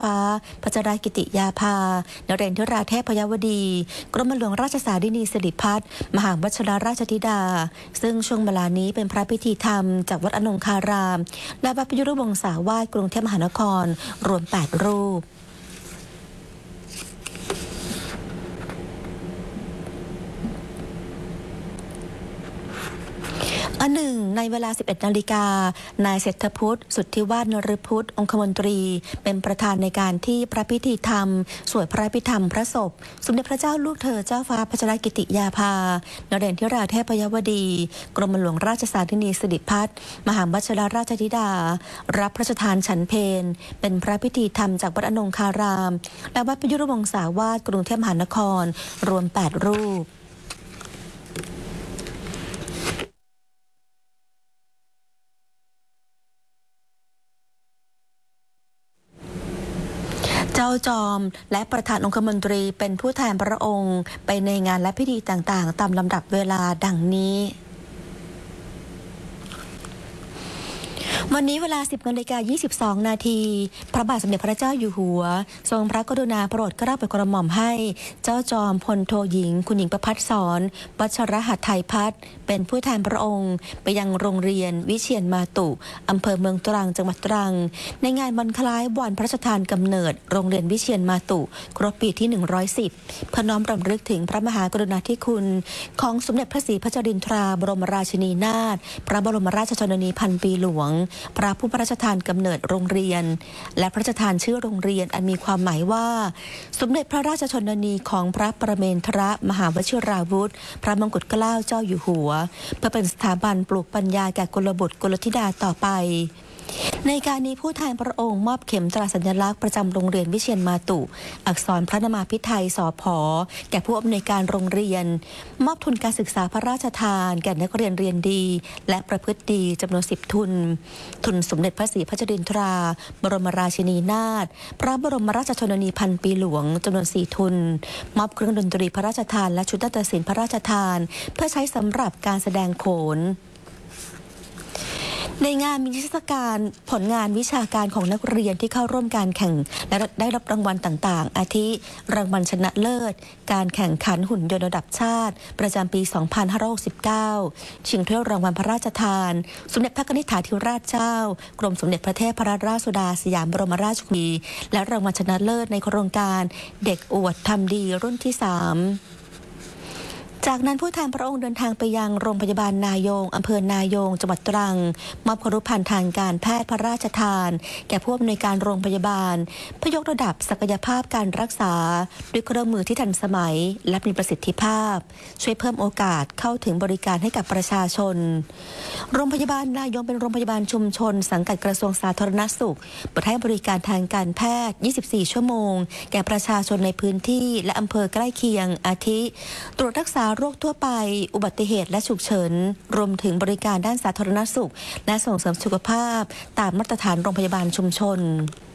ฟ้าพัชรกิติยาภานเรนทราเทพพยวดีกรมหลวงราชสารินีสิริพัฒน์มหาวชิรราชธิดาซึ่งช่วงเวลานี้เป็นพระพิธีธรรมจากวัดอนงคารามและวัดพยุรวงศาวาสกรุงเทพมหานครรวม8รูปในเวลา 11 นาฬิกานายเศรษฐพุทธสุทธิวาฒนฤพุทธองคมนตรีเป็นประธานในการที่พระพิธีธรรมสวดพระพิธรรมพระศพสมเด็จพระเจ้าลูกเธอเจ้าฟ้าพัชรกิติยาภานเรนทราเทพยวดีกรมหลวงราชสารินีสิริพัฒน์มหาวชิรราชธิดารับพระราชทานฉันเพลเป็นพระพิธีธรรมจากวัดอนงคารามและวัดพยุรวงศาวาสกรุงเทพมหานครรวม8รูปเจ้าจอมและประธานองคมนตรีเป็นผู้แทนพระองค์ไปในงานและพิธีต่างๆตามลำดับเวลาดังนี้วันนี้เวลา 10:22 นาทีพระบาทสมเด็จพระเจ้าอยู่หัวทรงพระกรุณาโปรดเกล้าโปรดกระหม่อมให้เจ้าจอมพลโทหญิงคุณหญิงประภัสสรวัชรหัตถ์ไทยพัฒน์เป็นผู้แทนพระองค์ไปยังโรงเรียนวิเชียรมาตุอำเภอเมืองตรังจังหวัดตรังในงานวันคล้ายวันพระราชทานกำเนิดโรงเรียนวิเชียรมาตุครบปีที่ 110 เพื่อน้อมรำลึกถึงพระมหากรุณาธิคุณของสมเด็จพระศรีพัชรินทราบรมราชินีนาถพระบรมราชชนนีพันปีหลวงพระผู้พระราชทานกำเนิดโรงเรียนและพระราชทานชื่อโรงเรียนอันมีความหมายว่าสมเด็จพระราชชนนีของพระประเมนทรมหาวชิราวุธพระมงกุฎเกล้าเจ้าอยู่หัวเพื่อเป็นสถาบันปลูกปัญญาแก่กุลบุตรกุลธิดาต่อไปในการนี้ผู้แทนพระองค์มอบเข็มตราสัญลักษณ์ประจำโรงเรียนวิเชียรมาตุอักษรพระนามาภิไธยสผ.แก่ผู้อำนวยการโรงเรียนมอบทุนการศึกษาพระราชทานแก่นักเรียนเรียนดีและประพฤติดีจำนวน10ทุนสมเด็จพระศรีพัชรินทราบรมราชินีนาถพระบรมราชชนนีพันปีหลวงจำนวน4ทุนมอบเครื่องดนตรีพระราชทานและชุดนาฏศิลป์พระราชทานเพื่อใช้สำหรับการแสดงโขนในงานมีนิทรรศการผลงานวิชาการของนักเรียนที่เข้าร่วมการแข่งและได้รับรางวัลต่างๆอาทิรางวัลชนะเลิศการแข่งขันหุ่นยนต์ระดับชาติประจำปี 2569 ชิงถ้วยรางวัลพระราชทานสมเด็จพระนิธิถาธิราชเจ้ากรมสมเด็จพระเทพรัตนราชสุดาสยามบรมราชกุมารีและรางวัลชนะเลิศในโครงการเด็กอวดทำดีรุ่นที่ 3จากนั้นผู้แทนพระองค์เดินทางไปยังโรงพยาบาลนายงอำเภอนายงจังหวัดตรังมอบครุภัณฑ์ทางการแพทย์พระราชทานแก่ผู้อำนวยการโรงพยาบาลเพื่อยกระดับศักยภาพการรักษาด้วยเครื่องมือที่ทันสมัยและมีประสิทธิภาพช่วยเพิ่มโอกาสเข้าถึงบริการให้กับประชาชนโรงพยาบาลนายงเป็นโรงพยาบาลชุมชนสังกัดกระทรวงสาธารณสุขเปิดให้บริการทางการแพทย์ 24 ชั่วโมงแก่ประชาชนในพื้นที่และอำเภอใกล้เคียงอาทิตรวจรักษาโรคทั่วไปอุบัติเหตุและฉุกเฉินรวมถึงบริการด้านสาธารณสุขและส่งเสริมสุขภาพตามมาตรฐานโรงพยาบาลชุมชน